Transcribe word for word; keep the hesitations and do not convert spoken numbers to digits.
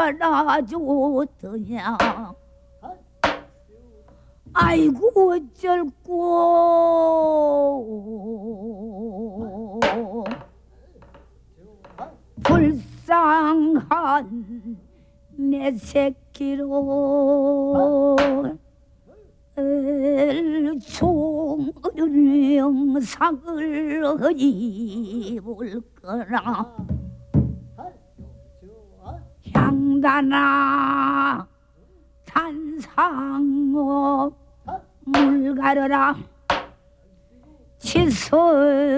팔아줬더냐. 아이고 어쩔꼬 불쌍한 내 새끼로 총을 영상을 입을 거라. 향단아 탄상어 물 가려라 칫솔